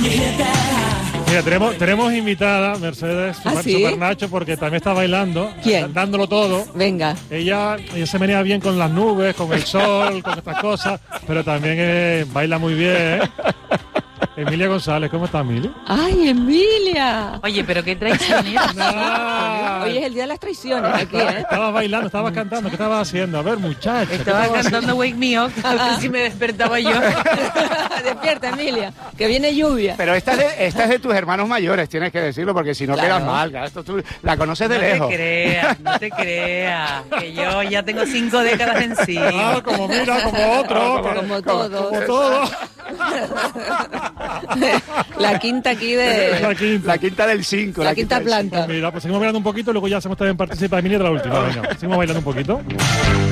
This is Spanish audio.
Mira, tenemos invitada Mercedes Super Nacho, porque también está bailando. ¿Quién? Dándolo todo. Venga. Ella se venía bien con las nubes, con el sol, con estas cosas, pero también baila muy bien. Emilia González, ¿cómo está, Emilia? ¡Ay, Emilia! Oye, pero qué traicionera. No. Hoy es el día de las traiciones aquí, ¿eh? Estabas bailando, estabas cantando, ¿qué estabas haciendo? A ver, muchacha. Estaba cantando Wake Me Up, a ver si me despertaba yo. Despierta, Emilia, que viene lluvia. Pero esta es de tus hermanos mayores, tienes que decirlo, porque si no Claro. quedas mal. Esto tú la conoces de lejos. No te creas, que yo ya tengo 5 décadas encima. Ah, como mira, como otro. Como todo. Como todo. La quinta aquí de... La quinta del 5. La quinta planta. Mira, pues seguimos bailando un poquito y luego ya hacemos también participa Emilia de la última. Venga, seguimos bailando un poquito.